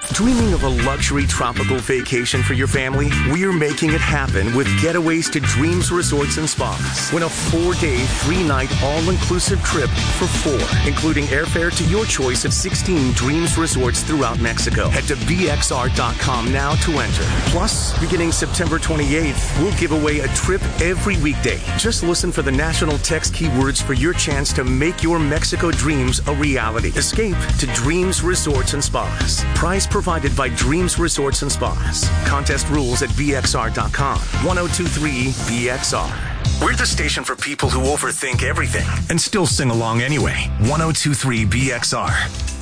Dreaming of a luxury tropical vacation for your family? We're making it happen with Getaways to Dreams Resorts and Spas. Win a 4-day, 3-night, all-inclusive trip for 4, including airfare to your choice of 16 Dreams Resorts throughout Mexico. Head to VXR.com now to enter. Plus, beginning September 28th, we'll give away a trip every weekday. Just listen for the national text keywords for your chance to make your Mexico dreams a reality. Escape to Dreams Resorts and Spas. Prize provided by Dreams Resorts and Spas. Contest rules at VXR.com. 1023 VXR. We're the station for people who overthink everything and still sing along anyway. 1023 VXR.